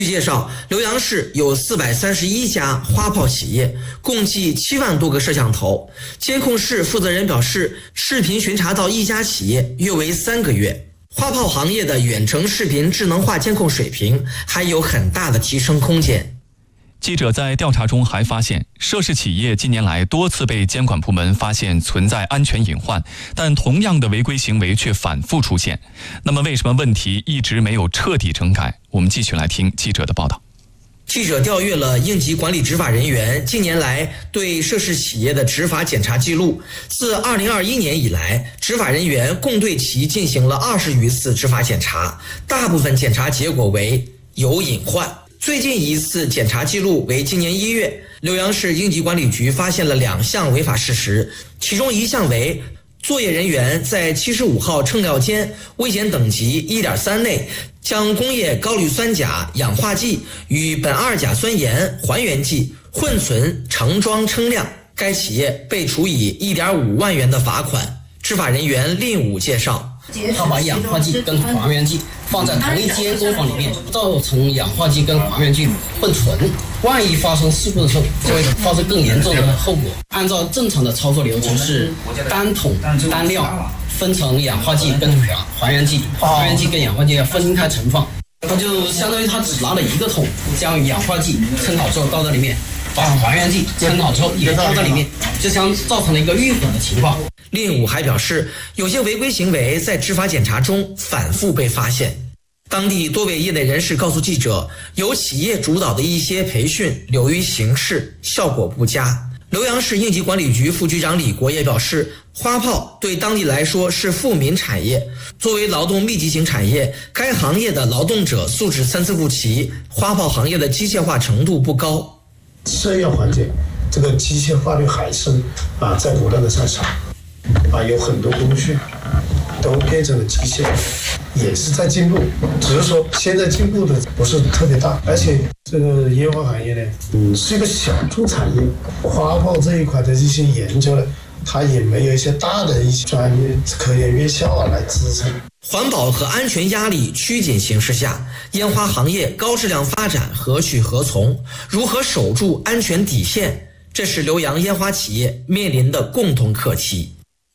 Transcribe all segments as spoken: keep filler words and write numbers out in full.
据介绍，浏阳市有四百三十一家花炮企业，共计七万多个摄像头。监控室负责人表示，视频巡查到一家企业约为三个月。花炮行业的远程视频智能化监控水平还有很大的提升空间。 记者在调查中还发现，涉事企业近年来多次被监管部门发现存在安全隐患，但同样的违规行为却反复出现。那么为什么问题一直没有彻底整改？我们继续来听记者的报道。 记者调阅了应急管理执法人员近年来对涉事企业的执法检查记录，自二零二一年以来，执法人员共对其进行了二十余次执法检查，大部分检查结果为有隐患。最近一次检查记录为今年一月，浏阳市应急管理局发现了两项违法事实，其中一项为作业人员在七十五号称料间危险等级 一点三 内将工业高氯酸钾氧化剂与苯二甲酸盐还原剂混存盛装称量，该企业被处以 一点五万元的罚款。执法人员令武介绍， 他把氧化剂跟还原剂放在同一间工坊里面，造成氧化剂跟还原剂混存，万一发生事故的时候，就会发生更严重的后果。按照正常的操作流程是单桶单料分成氧化剂跟还原剂，还原剂跟氧化剂要分开存放。他就相当于他只拿了一个桶，将氧化剂称好之后倒在里面，把还原剂称好之后也倒在里面，就相造成了一个遇火的情况。 令武还表示，有些违规行为在执法检查中反复被发现。当地多位业内人士告诉记者，由企业主导的一些培训流于形式，效果不佳。浏阳市应急管理局副局长李国也表示，花炮对当地来说是富民产业，作为劳动密集型产业，该行业的劳动者素质参差不齐，花炮行业的机械化程度不高。 摄药环节这个机械化率还是啊在不断的上升。啊，有很多工序都变成了机械，也是在进步，只是说现在进步的不是特别大，而且这个烟花行业呢，嗯，是一个小众产业，花炮这一块的这些研究呢，它也没有一些大的一些专业科研院校啊来支撑。 环保和安全压力趋紧形势下，烟花行业高质量发展何去何从？如何守住安全底线？这是浏阳烟花企业面临的共同课题。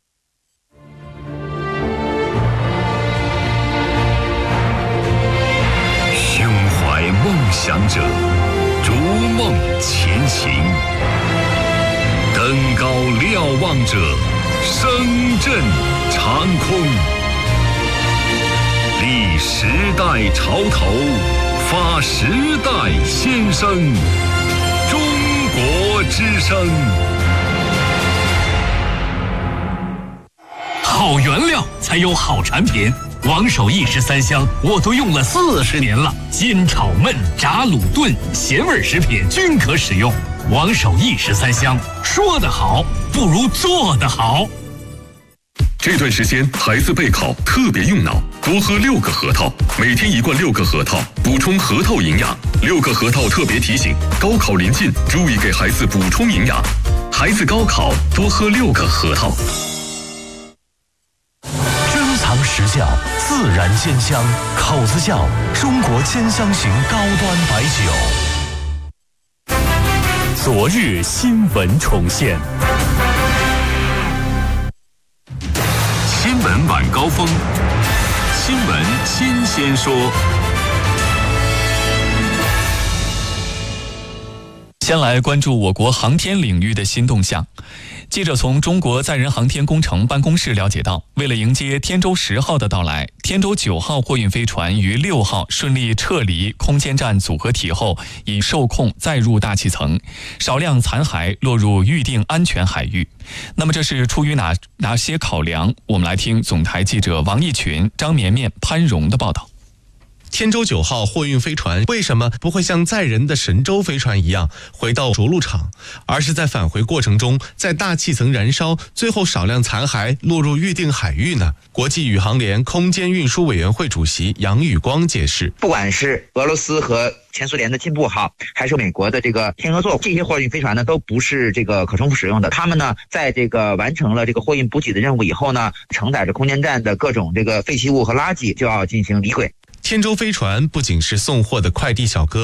梦想者逐梦前行，登高瞭望者声震长空，立时代潮头，发时代先声，中国之声。好原料才有好产品。王守义十三香我都用了四十年了，煎炒焖炸卤炖咸味食品均可使用。王守义十三香，说得好不如做得好。这段时间孩子备考特别用脑，多喝六个核桃，每天一罐六个核桃，补充核桃营养。六个核桃特别提醒，高考临近，注意给孩子补充营养。孩子高考多喝六个核桃。时效，自然鲜香，口子窖中国鲜香型高端白酒。昨日新闻重现，新闻晚高峰，新闻新鲜说。 先来关注我国航天领域的新动向。记者从中国载人航天工程办公室了解到，为了迎接天舟十号的到来，天舟九号货运飞船于六号顺利撤离空间站组合体后，已受控载入大气层，少量残骸落入预定安全海域。那么这是出于哪哪些考量？我们来听总台记者王义群、张绵绵、潘荣的报道。 天舟九号货运飞船为什么不会像载人的神舟飞船一样回到着陆场，而是在返回过程中在大气层燃烧，最后少量残骸落入预定海域呢？国际宇航联空间运输委员会主席杨宇光解释， 不管是俄罗斯和前苏联的进步号，还是美国的这个天鹅座，这些货运飞船呢都不是这个可重复使用的。他们呢在这个完成了这个货运补给的任务以后呢，承载着空间站的各种这个废弃物和垃圾就要进行离轨。 天舟飞船不仅是送货的快递小哥，